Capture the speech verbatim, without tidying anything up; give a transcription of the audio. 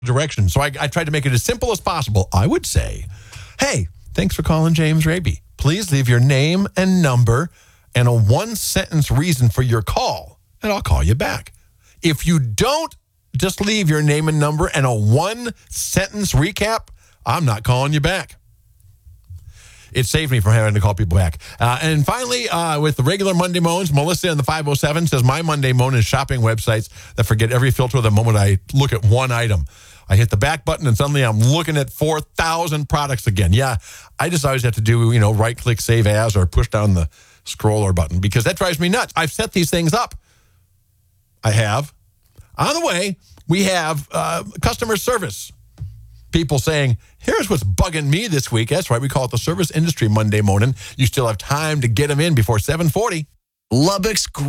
direction. So I, I tried to make it as simple as possible. I would say, hey, thanks for calling James Raby. Please leave your name and number and a one-sentence reason for your call, and I'll call you back. If you don't just leave your name and number and a one-sentence recap, I'm not calling you back. It saved me from having to call people back. Uh, and finally, uh, with the regular Monday Moans, Melissa in the five oh seven says, my Monday Moan is shopping websites that forget every filter the moment I look at one item. I hit the back button and suddenly I'm looking at four thousand products again. Yeah, I just always have to do, you know, right-click Save As or push down the scroller button because that drives me nuts. I've set these things up. I have. On the way, we have uh, customer service. People saying, here's what's bugging me this week. That's right. We call it the Service Industry Monday Morning. You still have time to get them in before seven forty. Lubbock's